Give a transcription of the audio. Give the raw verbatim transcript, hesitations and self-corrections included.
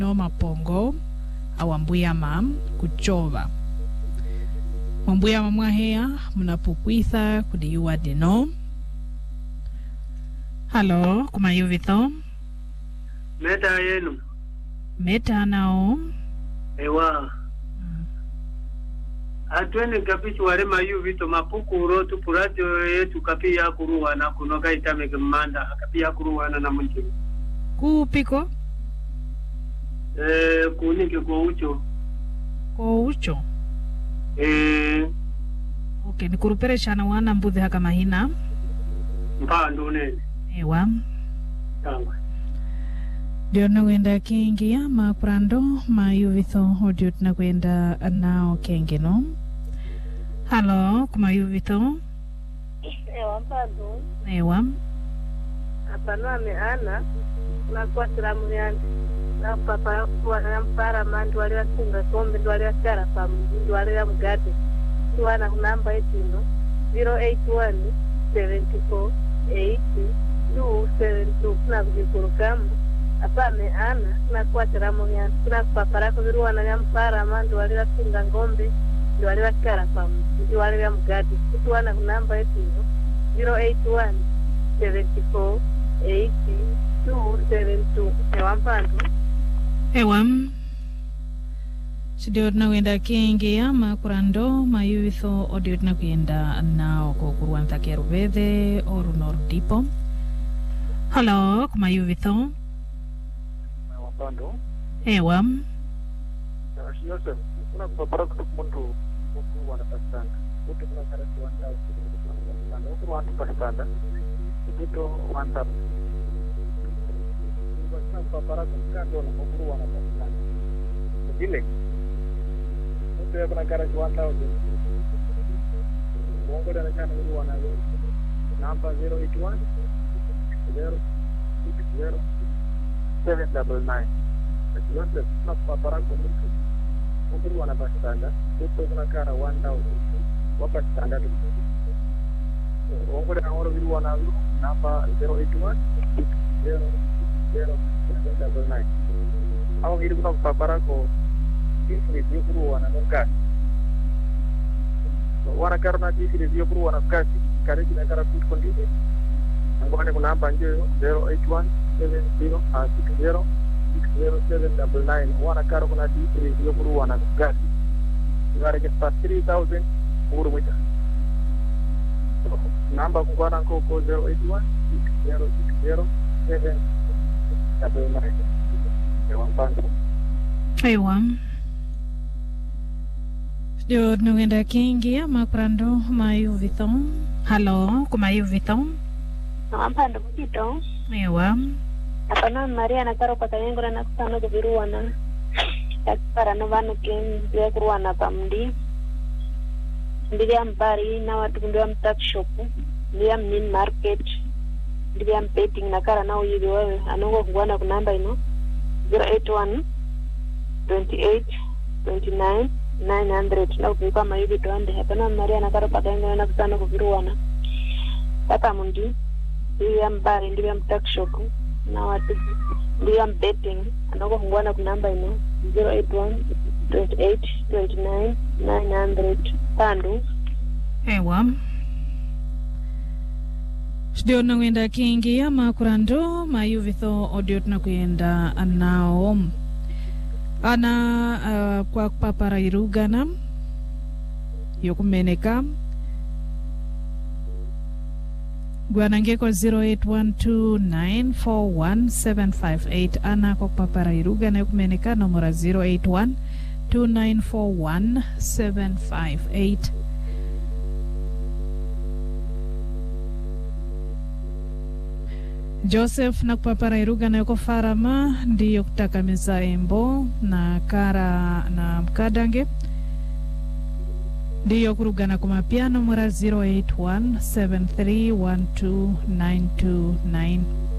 no mapongo awambuya mam kuchova mambuya mamwahea mnapukwitha kudiwa dino. Halo kumayuvitho Meta yenu meta nao ewa hmm. Atwene kapichi wale mayuvito mapuku urotu purajo yetu kapi ya kuruwana kunoka itame kemanda kapi ya kuruwana na mjini kupiko eh kunike kwa ucho kwa ucho eh okay nikurupere shana wana mbuzi haka mahina mpando nene ewa tangwa dio nakwenda kingi ya makurando mayuvitho odio tunakwenda nao kengi no. Halo kumayuvitho ewa mpando ewa hapana ame ana na kwa salamu yangu na papa wana mpara mandu wale wasunga kombe ndo wale wakara pamu ndo wale ya mgade tuwana namba etino zero eight one seven four eight two seven two na kujikurukamu hapa ame ana na kwa salamu yangu na papa rako viruwana ya mpara mandu wale wasunga ngombe ndo wale wakara pamu ndo wale ya mgade tuwana namba etino zero eight one seven four eight two seven two ewa mpando ewa sidio tunakwenda kingi ya makurando mayuvitho odio tunakwenda nao kukuruanta kerubethe oru nordipo. Halo kumayuvitho ewa mpando ewa Yosef kuna kupapara kutukumuntu kuku wana pasitanda kutu kuna karasi wanda pasitanda kuku wana pasitanda kutu wanda kuna kupapara kutukando na kuku wana pasitanda vile kutu ya kuna karasi wanda mwongo dana chana kuku wana namba zero eight one zero six zero seven double nine Yosef kuna kupapara kutukumuntu kuku wana pasitanda kutu kuna kara wanda wapa standard ongo na oro viru wana namba zero eight one six zero zero seven double nine au viru kuna kupapara ko sisi ni viru wana ngasi wana karna sisi ni viru wana ngasi kare kina kara kukondize ngone kuna namba zero eight one seven zero six zero six zero seven double nine wana karo kuna sisi ni viru wana ngasi you are get past three thousand uru mwita namba kukwana koko zero eight one six zero six zero seven double nine ewa mpando ewa sidio tunakwenda kingi ya makurando mayuvitho. Halo kumayuvitho ewa mpando mkito ewa hapana Maria na karo pata yengo na kusano kuviruwana yakara no vanu kenzi kuruwana pamdi ndiya mbari na watu ndiya mtak shop ndiya min market ndiya betting na kara na uyibi wewe anongo kugwana kunamba ino zero eight one twenty-eight twenty-nine nine hundred na kuipa mayubi tuande hapana Maria na karo pata yengo na kusano kuviruwana hapa mundi ndiya mbari ndiya mtak shop na watu ndiya betting anongo kugwana kunamba ino zero eight one twenty-eight twenty-nine nine hundred pandu ewa sidio tunakwenda kingi ya makurando mayuvitho odio tunakwenda nao ana uh, kwa papara irugana yokumeneka gwanangeko zero eight one two nine four one seven five eight ana kwa papara irugana yokumeneka nomora zero eight one two nine four one seven five eight. Joseph na kupapara iruga na yuko farama ndiyo kutaka meza embo na kara na mkadange ndiyo kurugana kuma piano mura zero eight one seven three one two nine two nine.